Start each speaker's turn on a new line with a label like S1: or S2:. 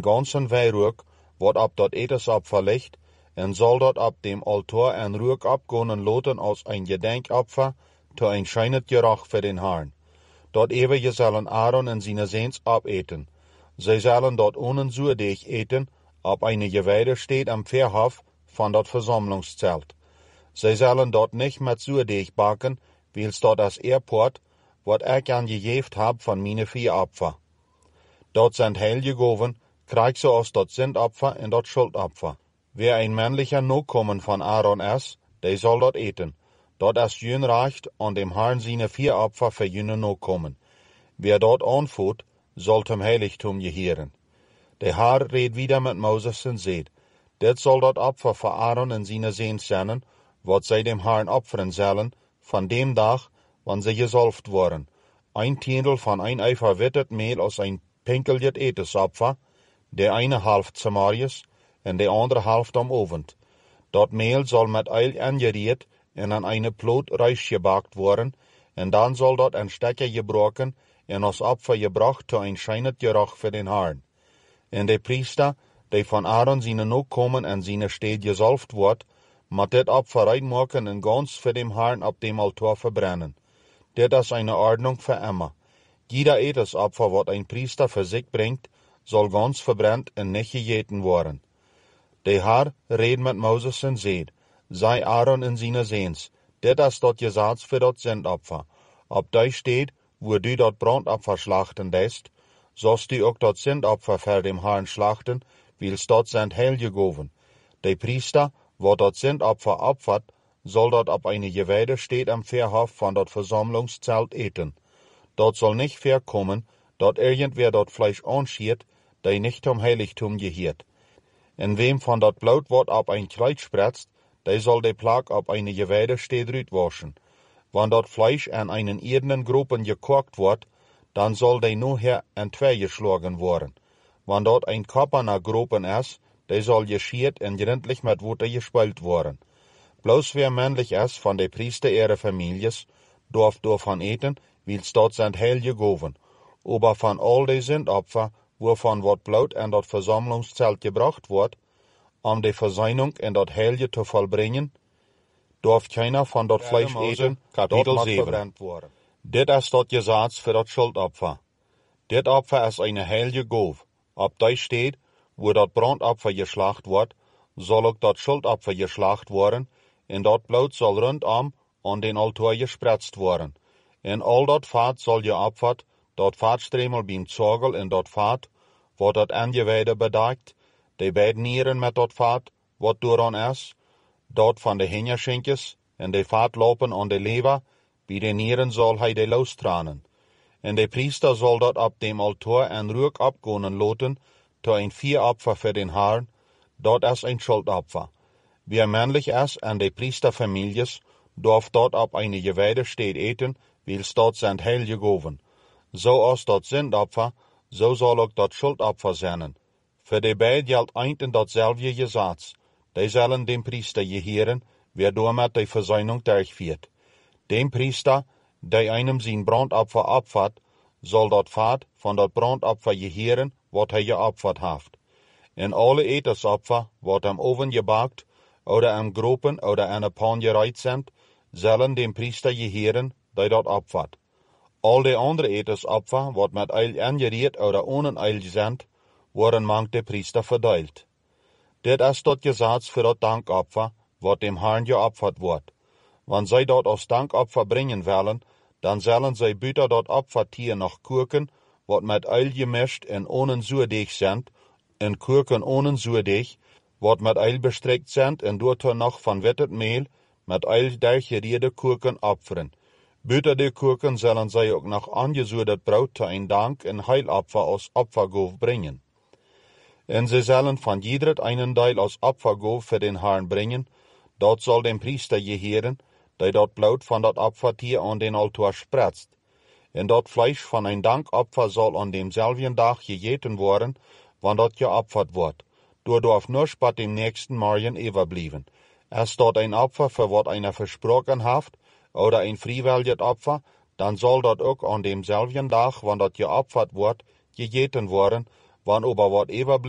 S1: den ganzen Weihrug, wat ab dat Etesopfer liegt, en soll dort ab dem Altar en Ruck abgonen loten als ein Gedenkopfer, to ein scheinet Geruch für den Herrn. Dort ewige sollen Aaron en seine Seens abeten. Zij sollen dort ohne zuurdeeg eten, op eine Geweide steht am Verhof van dat Versammlungszelt. Zij sollen dort nicht mit zuurdeeg backen, wils dort das Ehrport, wat ich angejeft hab von meine Viehopfer. Dort sind Heilgegoven, kriegt so aus dort Sündopfer en dort Schuldopfer. Wer ein männlicher Nachkommen von Aaron ist, der soll dort eten. Dort ist jün reicht an dem Herrn seine Viehopfer für jüne Nachkommen. Wer dort anfut, soll zum Heiligtum gehören. Der Herr redet wieder mit Moses und sagt, dit soll dort Opfer für Aaron und seine Seens sein, wat sie dem Herrn opfern sollen, von dem Tag, wann sie gesalbt wurden. Ein Tiendel von ein Eifer wittet Mehl aus ein pinkeljet Etesopfer, der eine halft Samarias und der andere halft am Abend. Dort Mehl soll mit Eil angeriert und an eine Plot reich gebackt worden, und dann soll dort ein Stecker gebrochen und aus Opfer gebracht zu ein scheinet Geruch für den Herrn. Und der Priester, der von Aaron seine Nachkommen und seine Städt gesalbt wird, mat dit Opfer reinmachen und ganz für dem Herrn ab dem Altar verbrennen. Dit ist eine Ordnung für immer. Jeder Etesopfer, wat ein Priester für sich bringt, soll ganz verbrennt und nicht gegeten worden. Der Herr redet mit Moses und sagt, sei Aaron in seine Seens, dit ist dort Gesetz für dort Sündopfer. Ob da steht, wo du dort Brandopfer schlachten lässt, sollst du auch dort Sündopfer für dem Herrn schlachten, wils dort sind Heilgegoven. Der Priester, wo dort Sündopfer opfert, soll dort ab eine Geweide steht am Verhof von dort Versammlungszelt eten. Dort soll nicht verkommen, dort irgendwer dort Fleisch anschiert, der nicht zum Heiligtum gehört. En wem von dort Blut wat ab ein Kleid spritzt, der soll de Plag ab eine Geweide steht rütwaschen. Wann dort Fleisch an einen irdenen Gruppen gekocht wird, dann soll der nachher in zwei geschlagen worden. Wann dort ein kopperner Gruppen ist, der soll geschiert und gründlich mit Wasser gespült worden. Bloß wer männlich ist von der Priester ihrer Families, darf davon eten, wils dort sind Heilgegoven. Aber von all die Sündopfer, wovon wat Blut in dort Versammlungszelt gebracht wird, um die Versöhnung in dort Heilige zu vollbringen, darf keiner von dort Fleisch eten, Kapitel 7. Dit ist dort Gesetz für dort Schuldopfer. Dit Opfer ist eine heilige Gabe. Ob da steht, wo dort Brandopfer geschlacht wird, soll auch dort Schuldopfer geschlacht worden, und dort Blut soll rundum an den Altar gespritzt worden. In all dort Fahrt soll geopfert, dort Fahrtstremel beim Zogel in dort Fahrt, wo dort Angeweide bedeckt, die beiden Nieren mit dort Fahrt, wat duran ist, dort von de Hingerschenkes, en de Fahrt lopen an de Leber, wie de Nieren soll hij de lostranen. En de Priester soll dort ab dem Altar en Ruck abgonen loten, to ein Viehopfer für den Herrn, dort ist ein Schuldopfer. Wer männlich ist an de Priesterfamilies, darf dort ab eine Geweide steht eten, wils dort sind Heilgegoven. So als dort Sündopfer, so soll auch dort Schuldopfer sein. Für die beiden gilt ein datselfde Gesetz. Die sollen dem Priester gehören, wer damit die Versöhnung durchführt. Dem Priester, der einem sein Brandopfer opfert, soll dort Fahrt von dort Brandopfer gehören, wat er geopfert hat. In alle Etesopfer, wat am Oven gebackt, oder am Gruppen oder an der Pan gereiht sind, sollen dem Priester gehören, der dort opfert. All die andere Etesopfer, wat mit Eil angeriert oder ohne Eil sind, worden mangt der Priester verteilt. Dit ist dort Gesetz für dort Dankopfer, wat dem Herrn geopfert wird. Wenn sie dort aus Dankopfer bringen wollen, dann sollen sie büter dort Opfertier noch Kurken, wat mit Eil gemischt und ohne Surdeeg sind, und Kurken ohne Surdeeg, wat mit Eil bestreckt sind, und dort noch von wettet Mehl, mit Eil durchgerierte Kurken opfern. Büter die Kurken sollen sie auch noch angesurdet Brot zu ein Dank und Heilopfer aus Opfergof bringen. Und sie sollen von jedret einen Teil aus Opfergof für den Herrn bringen, dort soll dem Priester gehören, der dort Blut von dort Opfertier an den Altar spritzt. Und dort Fleisch von ein Dankopfer soll an demselben Tag gegeten worden, wann dort geopfert wird. Du darf nur spat dem nächsten Morgen überblieben. Ist dort ein Opfer, für wat einer versprochen haft, oder ein freiwilliges Opfer, dann soll dort auch an demselben Tag, wann dort geopfert wird, gegeten worden, wann aber wat überblieben